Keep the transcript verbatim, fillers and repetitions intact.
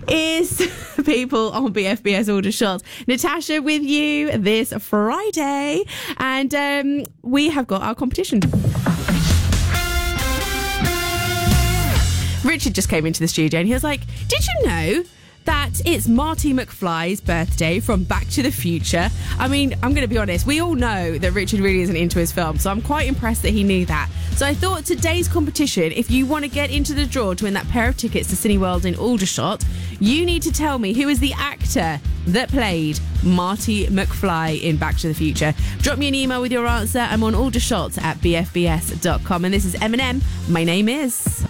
is people on B F B S Aldershot. Natasha with you this Friday, and um, we have got our competition. Richard just came into the studio and he was like, did you know that it's Marty McFly's birthday from Back to the Future? I mean, I'm going to be honest, we all know that Richard really isn't into his film, so I'm quite impressed that he knew that. So I thought today's competition, if you want to get into the draw to win that pair of tickets to Cineworld in Aldershot, you need to tell me who is the actor that played Marty McFly in Back to the Future. Drop me an email with your answer. I'm on Aldershot at b f b s dot com, and this is Eminem. My name is...